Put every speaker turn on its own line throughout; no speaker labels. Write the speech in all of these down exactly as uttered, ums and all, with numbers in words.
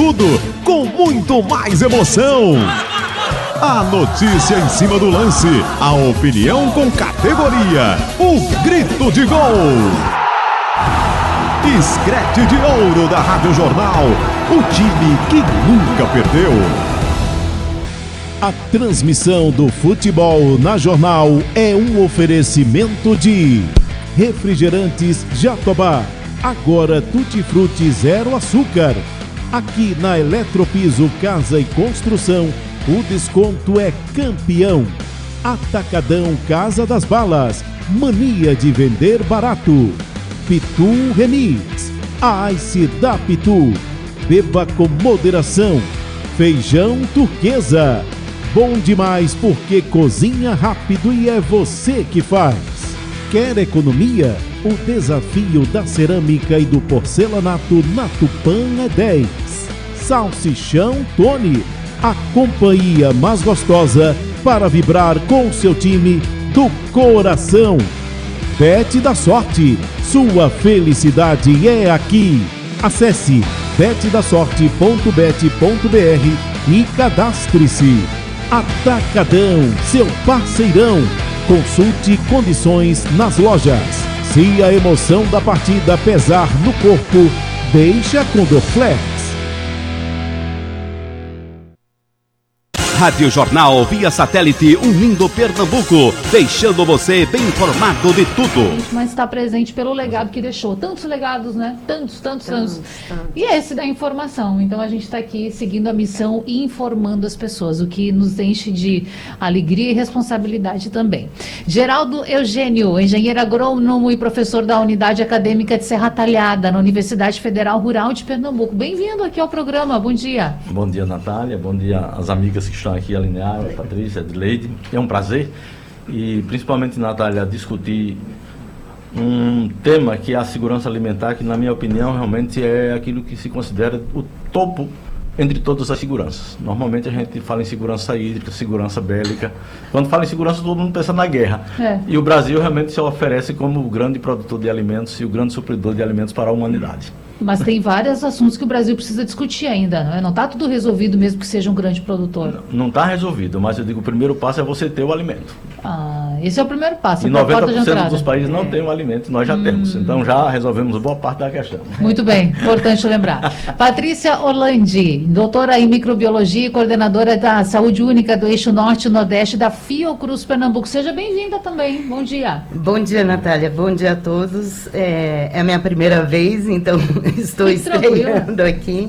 tudo com muito mais emoção. A notícia em cima do lance, a opinião com categoria, o grito de gol. Scratch de ouro da Rádio Jornal, o time que nunca perdeu. A transmissão do futebol na Jornal é um oferecimento de Refrigerantes Jatobá, agora tutti-frutti zero açúcar. Aqui na Eletropiso Casa e Construção, o desconto é campeão. Atacadão Casa das Balas, mania de vender barato. Pitu Remix, a Ice da Pitu. Beba com moderação. Feijão Turquesa, bom demais porque cozinha rápido e é você que faz. Quer economia? O desafio da cerâmica e do porcelanato na Tupã é dez. Salsichão Tony, a companhia mais gostosa para vibrar com seu time do coração. Bet da Sorte, sua felicidade é aqui. Acesse bet da sorte ponto bet ponto br e cadastre-se. Atacadão, seu parceirão. Consulte condições nas lojas. Se a emoção da partida pesar no corpo, deixa com Dorflex.
Rádio Jornal via satélite unindo Pernambuco, deixando você bem informado de tudo.
Mas está presente pelo legado que deixou. Tantos legados, né? Tantos, tantos, tantos. tantos. E esse da informação. Então a gente está aqui seguindo a missão e informando as pessoas, o que nos enche de alegria e responsabilidade também. Geraldo Eugênio, engenheiro agrônomo e professor da Unidade Acadêmica de Serra Talhada, na Universidade Federal Rural de Pernambuco. Bem-vindo aqui ao programa. Bom dia.
Bom dia, Natália. Bom dia às amigas que estão aqui, a Linear, a Patrícia, a Adleide. É um prazer e principalmente, Natália, discutir um tema que é a segurança alimentar, que na minha opinião realmente é aquilo que se considera o topo entre todas as seguranças. Normalmente a gente fala em segurança hídrica, segurança bélica. Quando fala em segurança, todo mundo pensa na guerra. É. E o Brasil realmente se oferece como o grande produtor de alimentos e o grande supridor de alimentos para a humanidade.
Mas tem vários assuntos que o Brasil precisa discutir ainda. Não está tudo resolvido mesmo que seja um grande produtor.
Não está resolvido, mas eu digo, o primeiro passo é você ter o alimento.
Ah, esse é o primeiro passo.
E noventa por cento dos países não tem o alimento, nós já hum. temos. Então já resolvemos boa parte da questão.
Muito bem, importante lembrar. Patrícia Orlandi, doutora em microbiologia e coordenadora da Saúde Única do Eixo Norte e Nordeste da Fiocruz Pernambuco. Seja bem-vinda também. Bom dia.
Bom dia, Natália. Bom dia a todos. É, é a minha primeira vez, então estou
Muito
estreando tranquilo. aqui.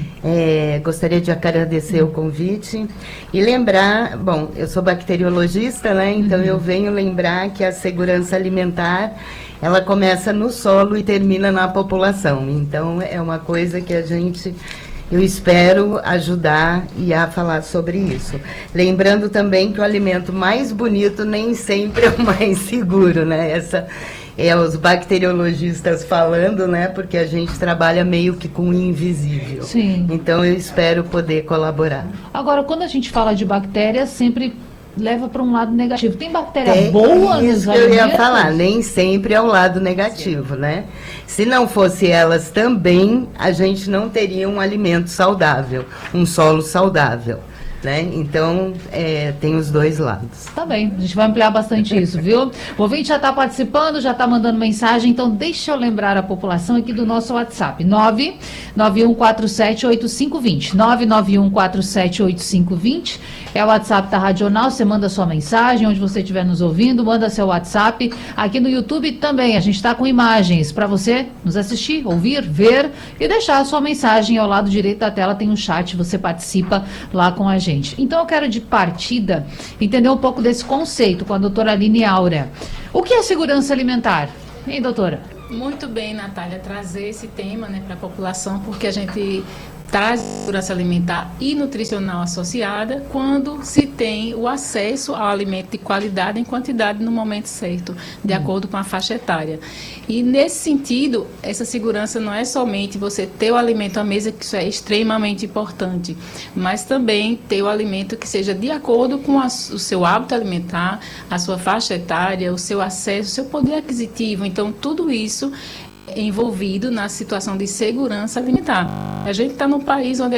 É, gostaria de agradecer o convite e lembrar, bom, eu sou bacteriologista, né? Então uhum. eu venho lembrar que a segurança alimentar, ela começa no solo e termina na população. Então é uma coisa que a gente, eu espero ajudar e a falar sobre isso. Lembrando também que o alimento mais bonito nem sempre é o mais seguro, né? Essa é os bacteriologistas falando, né? Porque a gente trabalha meio que com o invisível.
Sim.
Então eu espero poder colaborar.
Agora, quando a gente fala de bactérias, sempre leva para um lado negativo. Tem bactéria
Tem,
boa nos
isso
alimentos?
Eu ia falar, nem sempre é o lado negativo, Sim. né? Se não fosse elas também, a gente não teria um alimento saudável, um solo saudável. Né? Então, é, tem os dois lados.
Tá bem, a gente vai ampliar bastante isso, viu? O ouvinte já está participando, já está mandando mensagem, então deixa eu lembrar a população aqui do nosso WhatsApp, nove nove um quatro sete oito cinco dois zero, nove nove um quatro sete oito cinco dois zero, é o WhatsApp da Radional, você manda sua mensagem, onde você estiver nos ouvindo, manda seu WhatsApp, aqui no YouTube também, a gente está com imagens para você nos assistir, ouvir, ver e deixar a sua mensagem ao lado direito da tela, tem um chat, você participa lá com a gente. Então eu quero de partida entender um pouco desse conceito com a doutora Aline Áurea. O que é segurança alimentar? Hein, doutora?
Muito bem, Natália, trazer esse tema, né, para a população, porque a gente traz segurança alimentar e nutricional associada quando se tem o acesso ao alimento de qualidade em quantidade no momento certo, de hum. acordo com a faixa etária. E nesse sentido, essa segurança não é somente você ter o alimento à mesa, que isso é extremamente importante, mas também ter o alimento que seja de acordo com a, o seu hábito alimentar, a sua faixa etária, o seu acesso, o seu poder aquisitivo. Então, tudo isso envolvido na situação de segurança alimentar. A gente está num país onde